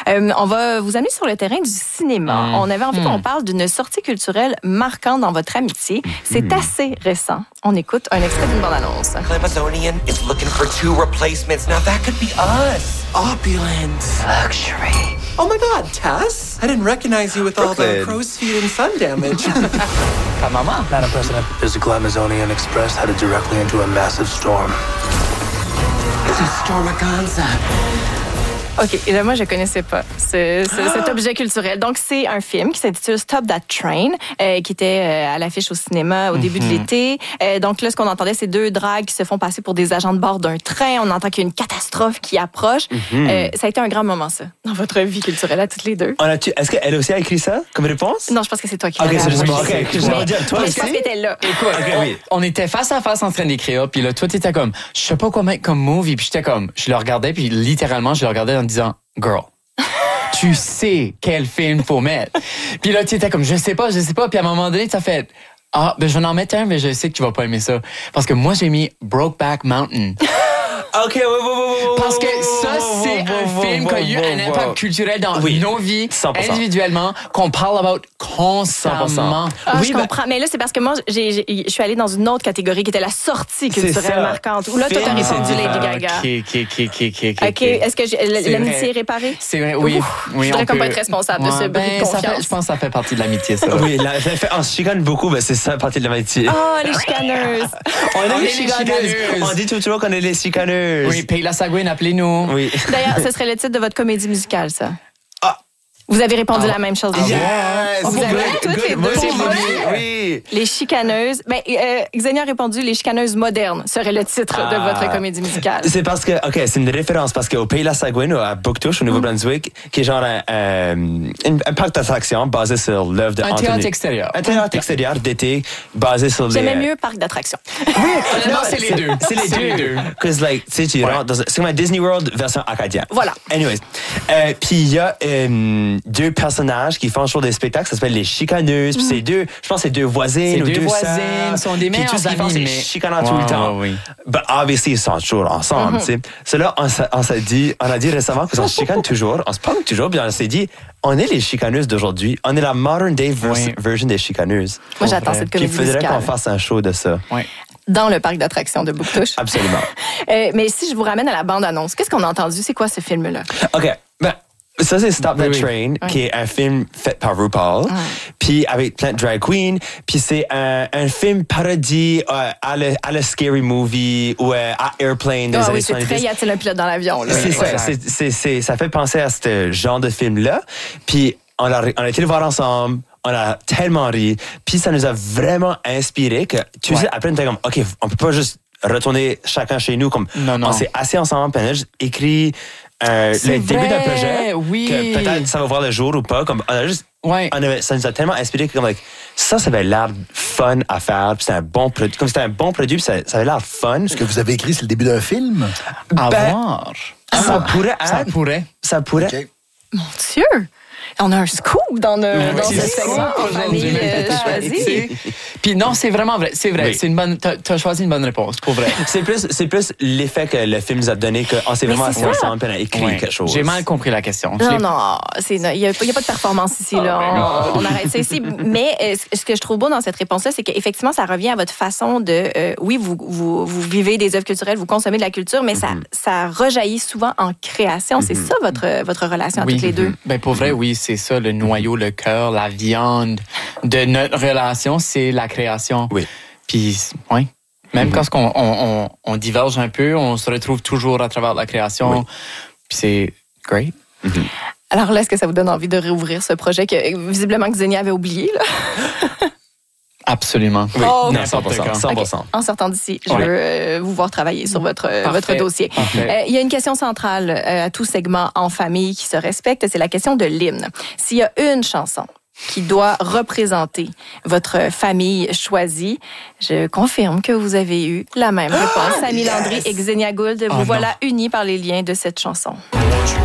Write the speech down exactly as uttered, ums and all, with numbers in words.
Euh, on va vous amener sur le terrain du cinéma. Mmh. On avait envie mmh. qu'on parle d'une sortie culturelle marquante dans votre amitié. C'est mmh. assez récent. On écoute un extrait d'une bande-annonce. Glamazonian is looking for two replacements. Now that could be us. Opulence. Luxury. Oh my God, Tess? I didn't recognize you with Brooklyn. All the crow's feet and sun damage. Hi, Mama. Madam President, there's a Glamazonian Express headed directly into a massive storm. It's a Stormaganza. OK, et là, moi, je ne connaissais pas ce, ce, cet objet culturel. Donc, c'est un film qui s'intitule Stop That Train, euh, qui était euh, à l'affiche au cinéma au début mm-hmm. de l'été. Euh, donc là, ce qu'on entendait, c'est deux dragues qui se font passer pour des agents de bord d'un train. On entend qu'il y a une catastrophe qui approche. Mm-hmm. Euh, ça a été un grand moment, ça, dans votre vie culturelle à toutes les deux. On a-tu, est-ce qu'elle aussi a écrit ça comme réponse? Non, je pense que c'est toi qui l'as okay, dit. OK, c'est bon. OK, je vais dire, toi mais aussi? Je pense que t'étais là. Écoute, okay, on, oui. on était face à face en train d'écrire, puis là, toi, t'étais comme, je sais pas quoi mettre comme movie, puis j'étais comme, je le regardais, puis littéralement, je le regardais en disant, girl. Tu sais quel film faut mettre. Puis là, tu étais comme, je sais pas, je sais pas. Puis à un moment donné, tu as fait, ah, ben je vais en mettre un, mais je sais que tu vas pas aimer ça. Parce que moi, j'ai mis Brokeback Mountain. OK, ouais, ouais, ouais, parce que ça, c'est un film qui a eu un impact culturel dans oui, nos vies, cent pour cent individuellement, qu'on parle about constamment. Ah, oui, je ben, comprends. Mais là, c'est parce que moi, j'ai, j'ai, je suis allée dans une autre catégorie qui était la sortie culturelle marquante. Où là, toi, t'as répondu Lady Gaga. OK, OK, OK, OK, OK. OK, est-ce que j'ai, l'amitié est réparée? C'est vrai, oui. Ouf, oui je voudrais qu'on peut être responsable ouais, de ce ben, bris de confiance. Fait, je pense que ça fait partie de l'amitié, ça. Oui, là, ça fait, on se chicane beaucoup, ben c'est ça, partie de l'amitié. Oh, les chicaneuses. on est les chicaneuses. On dit toujours qu'on est les chicaneuses. Oui, paye la Sagouine, appelez-nous. Oui. D'ailleurs, ce serait le titre de votre comédie musicale, ça. Ah! Vous avez répondu ah. la même chose. Yes! Vous good, avez toutes good. les Moi deux. aussi, je l'ai dit. Oui. Les chicaneuses. Ben, euh, Xenia a répondu Les chicaneuses modernes serait le titre ah. de votre comédie musicale. C'est parce que, OK, c'est une référence parce qu'au Pays de la Sagouine, à Bouctouche, au Nouveau-Brunswick, mm. qui est genre un, un, un parc d'attractions basé sur l'œuvre de Un Anthony. théâtre extérieur. Un théâtre extérieur d'été basé sur les... J'aimais mieux parc d'attractions. Oui, non, c'est les deux. C'est les deux. deux. Parce que, like, tu sais, tu rentres dans un... C'est comme un Disney World version acadien. Voilà. Anyways. Euh, puis il y a euh, deux personnages qui font toujours des spectacles, ça s'appelle les chicaneuses. Puis mm. c'est deux, je pense que c'est deux voisines c'est ou deux, deux voisines, sont des meilleurs amis. Puis tout ce qu'ils font, c'est chicanant wow, tout le temps. Oui. But obviously, ils sont toujours ensemble, tu sais. C'est là, on s'est, on s'est dit, on a dit récemment qu'on se chicane toujours, on se parle toujours, puis on s'est dit, on est les chicaneuses d'aujourd'hui. On est la modern day vers- oui. version des chicaneuses. Moi, j'attends cette comédie musicale. Il faudrait qu'on fasse un show de ça. Oui. Dans le parc d'attractions de Bouctouche. Absolument. euh, mais si je vous ramène à la bande-annonce, qu'est-ce qu'on a entendu? C'est quoi ce film-là? OK. Ben, ça, c'est Stop That oui, oui. Train, oui. qui est un film fait par RuPaul, oui. puis avec plein de drag queens, puis c'est un, un film parodie euh, à, le, à le Scary Movie ou euh, à Airplane des oh, années oui, c'est soixante-dix. très, y a-t-il un pilote dans l'avion? Là? C'est Oui, ça, c'est, c'est, c'est, ça fait penser à ce genre de film-là, puis on a, on a été le voir ensemble, on a tellement ri, puis ça nous a vraiment inspiré que, tu ouais. sais, après, on était comme, OK, on peut pas juste retourner chacun chez nous, comme non, non. on s'est assis ensemble, puis on a juste écrit euh, le début vrai, d'un projet, oui. que peut-être ça va voir le jour ou pas, comme on a juste, ouais. on avait, ça nous a tellement inspiré que comme, like, ça, ça avait l'air fun à faire, puis c'était un bon produit, comme c'était un bon produit, puis ça, ça avait l'air fun. Ce que vous avez écrit, c'est le début d'un film? À ben, voir. Ça ah, pourrait être. Ça pourrait. Ça pourrait. Okay. Mon Dieu! On a un scoop dans, le, oui, dans ce segment en famille euh, choisie. Puis non, c'est vraiment vrai. C'est vrai. Oui. C'est une bonne. T'as, t'as choisi une bonne réponse, pour vrai. C'est plus, c'est plus l'effet que le film nous a donné qu'on s'est vraiment assis ensemble et on a écrit ouais. quelque chose. J'ai mal compris la question. Non, non, il n'y a, a pas de performance ici. Oh, là. On, on arrête ça ici. Mais euh, ce que je trouve beau dans cette réponse-là, c'est qu'effectivement, ça revient à votre façon de... Euh, oui, vous, vous, vous vivez des œuvres culturelles, vous consommez de la culture, mais mm-hmm. ça, ça rejaillit souvent en création. Mm-hmm. C'est ça votre, votre relation oui. à toutes les deux? Mm-hmm. Ben, pour vrai, oui, c'est ça, le noyau, le cœur, la viande de notre relation, c'est la création. Oui. Puis, oui. Même mm-hmm. quand on, on, on diverge un peu, on se retrouve toujours à travers la création. Oui. Puis c'est great. Mm-hmm. Alors là, est-ce que ça vous donne envie de réouvrir ce projet que visiblement Xenia avait oublié, là? Absolument. Oui, oh, non, cent pour cent. cent pour cent. Okay. En sortant d'ici, je ouais. veux euh, vous voir travailler sur votre, votre dossier. Euh, il y a une question centrale euh, à tout segment en famille qui se respecte, c'est la question de l'hymne. S'il y a une chanson qui doit représenter votre famille choisie, je confirme que vous avez eu la même réponse. Samy Landry et Xenia Gould, vous oh, voilà unis par les liens de cette chanson.